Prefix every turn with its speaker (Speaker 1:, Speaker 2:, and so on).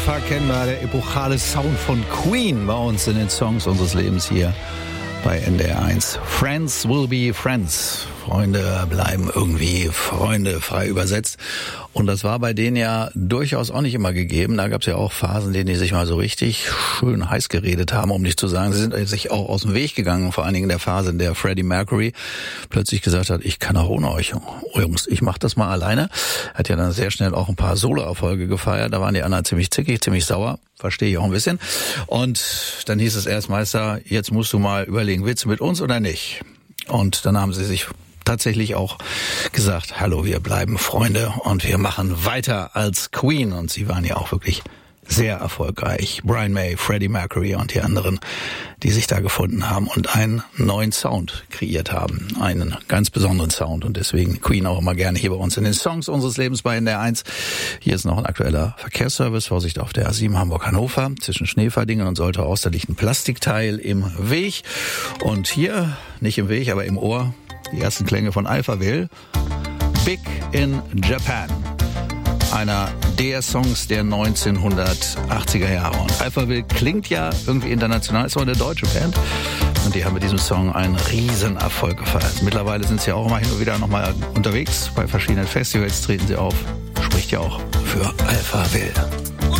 Speaker 1: unverkennbar der epochale Sound von Queen bei uns in den Songs unseres Lebens hier bei NDR 1. Friends will be friends. Freunde bleiben irgendwie Freunde, frei übersetzt. Und das war bei denen ja durchaus auch nicht immer gegeben. Da gab es ja auch Phasen, in denen die sich mal so richtig schön heiß geredet haben, um nicht zu sagen, sie sind sich auch aus dem Weg gegangen. Vor allen Dingen in der Phase, in der Freddie Mercury plötzlich gesagt hat, ich kann auch ohne euch, Jungs, ich mach das mal alleine. Hat ja dann sehr schnell auch ein paar Solo-Erfolge gefeiert. Da waren die anderen ziemlich zickig, ziemlich sauer. Verstehe ich auch ein bisschen. Und dann hieß es erst, Meister, jetzt musst du mal überlegen, willst du mit uns oder nicht? Und dann haben sie sich tatsächlich auch gesagt, hallo, wir bleiben Freunde und wir machen weiter als Queen. Und sie waren ja auch wirklich sehr erfolgreich. Brian May, Freddie Mercury und die anderen, die sich da gefunden haben und einen neuen Sound kreiert haben. Einen ganz besonderen Sound. Und deswegen Queen auch immer gerne hier bei uns in den Songs unseres Lebens bei NDR 1. Hier ist noch ein aktueller Verkehrsservice. Vorsicht auf der A7 Hamburg-Hannover. Zwischen Schneeverdingen und Soltau Oster liegt ein Plastikteil im Weg. Und hier, nicht im Weg, aber im Ohr, die ersten Klänge von Alphaville. Big in Japan. Einer der Songs der 1980er Jahre. Und Alphaville klingt ja irgendwie international, ist auch eine deutsche Band. Und die haben mit diesem Song einen riesen Erfolg gefeiert. Mittlerweile sind sie auch immer hin und wieder nochmal unterwegs. Bei verschiedenen Festivals treten sie auf. Spricht ja auch für Alphaville.